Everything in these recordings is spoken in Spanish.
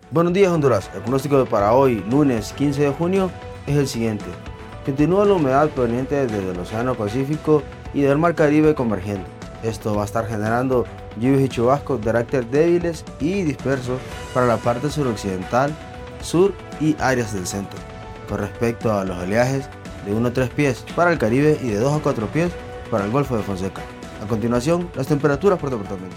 Buenos días, Honduras. El pronóstico para hoy, lunes 15 de junio, es el siguiente. Continúa la humedad proveniente desde el Océano Pacífico y del Mar Caribe convergiendo. Esto va a estar generando lluvias y chubascos de carácter débiles y dispersos para la parte suroccidental, sur y áreas del centro. Con respecto a los oleajes, de 1 a 3 pies para el Caribe y de 2 a 4 pies para el Golfo de Fonseca. A continuación, las temperaturas por departamento.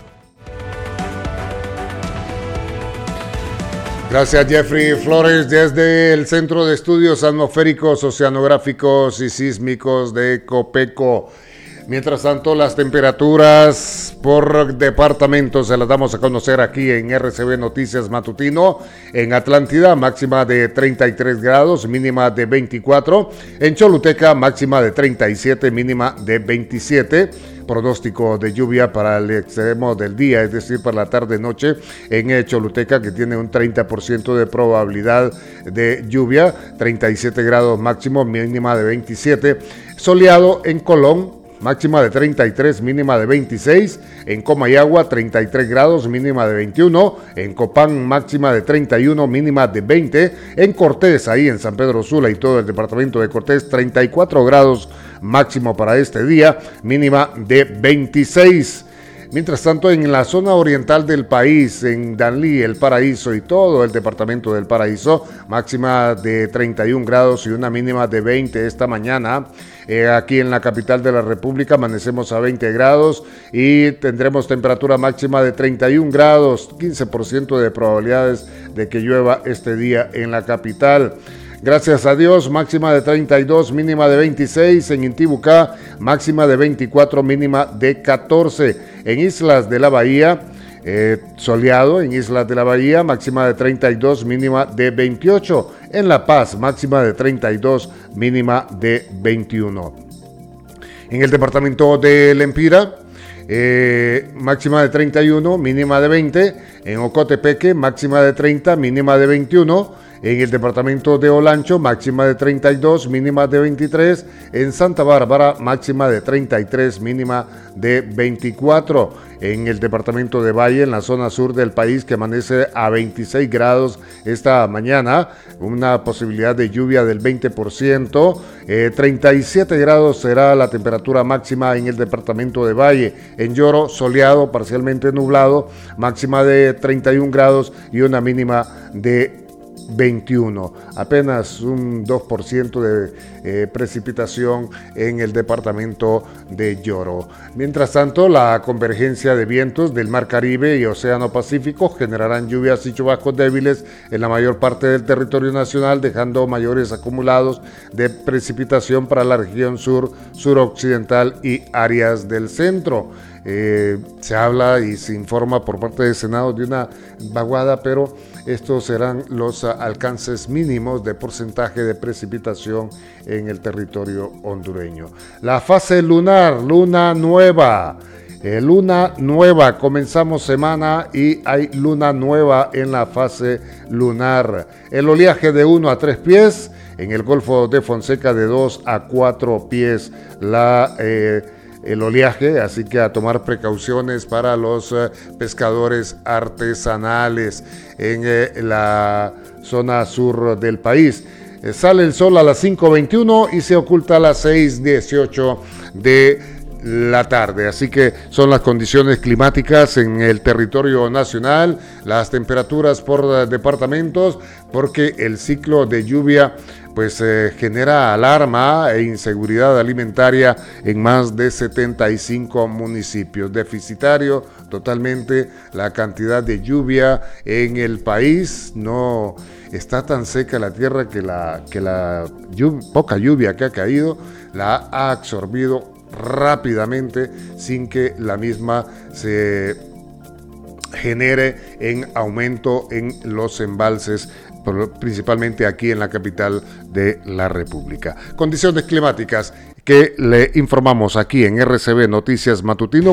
Gracias, Jeffrey Flores, desde el Centro de Estudios Atmosféricos, Oceanográficos y Sísmicos de Copeco. Mientras tanto, las temperaturas por departamento se las damos a conocer aquí en RCB Noticias Matutino. En Atlántida, máxima de 33 grados, mínima de 24. En Choluteca, máxima de 37, mínima de 27. Pronóstico de lluvia para el extremo del día, es decir, para la tarde-noche en Choluteca, que tiene un 30% de probabilidad de lluvia, 37 grados máximo, mínima de 27. Soleado en Colón, máxima de 33, mínima de 26. En Comayagua, 33 grados, mínima de 21. En Copán, máxima de 31, mínima de 20. En Cortés, ahí en San Pedro Sula y todo el departamento de Cortés, 34 grados máximo para este día, mínima de 26. Mientras tanto, en la zona oriental del país, en Danlí, El Paraíso y todo el departamento del Paraíso, máxima de 31 grados y una mínima de 20 esta mañana. Aquí en la capital de la República amanecemos a 20 grados y tendremos temperatura máxima de 31 grados, 15% de probabilidades de que llueva este día en la capital. Gracias a Dios, máxima de 32, mínima de 26. En Intibucá, máxima de 24, mínima de 14. En Islas de la Bahía, soleado en Islas de la Bahía, máxima de 32, mínima de 28. En La Paz, máxima de 32, mínima de 21. En el departamento de Lempira, máxima de 31, mínima de 20. En Ocotepeque, máxima de 30, mínima de 21. En el departamento de Olancho, máxima de 32, mínima de 23. En Santa Bárbara, máxima de 33, mínima de 24. En el departamento de Valle, en la zona sur del país, que amanece a 26 grados esta mañana, una posibilidad de lluvia del 20%. 37 grados será la temperatura máxima en el departamento de Valle. En Lloro, soleado, parcialmente nublado, máxima de 31 grados y una mínima de 21, apenas un 2% de precipitación en el departamento de Lloro. Mientras tanto, la convergencia de vientos del Mar Caribe y Océano Pacífico generarán lluvias y chubascos débiles en la mayor parte del territorio nacional, dejando mayores acumulados de precipitación para la región sur, suroccidental y áreas del centro. Se habla y se informa por parte del Senado de una vaguada, pero estos serán los alcances mínimos de porcentaje de precipitación en el territorio hondureño. La fase lunar, luna nueva. Luna nueva, comenzamos semana y hay luna nueva en la fase lunar. El oleaje de 1 a 3 pies, en el Golfo de Fonseca de 2 a 4 pies el oleaje, así que a tomar precauciones para los pescadores artesanales en la zona sur del país. Sale el sol a las 5:21 y se oculta a las 6:18 de la tarde, así que son las condiciones climáticas en el territorio nacional, las temperaturas por departamentos, porque el ciclo de lluvia pues genera alarma e inseguridad alimentaria en más de 75 municipios. Deficitario totalmente la cantidad de lluvia en el país. No está tan seca la tierra que la poca lluvia que ha caído la ha absorbido rápidamente sin que la misma se genere en aumento en los embalses, principalmente aquí en la capital de la República. Condiciones climáticas que le informamos aquí en RCB Noticias Matutino.